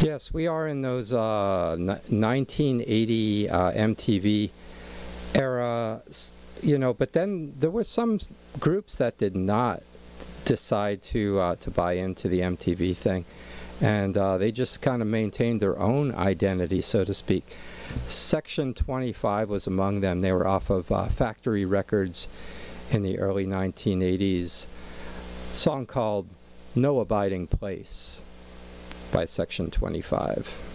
Yes, we are in those 1980 MTV era, but then there were some groups that did not decide to buy into the MTV thing, and they just kind of maintained their own identity, so to speak. Section 25 was among them. They were off of Factory Records in the early 1980s. A song called No Abiding Place by Section 25.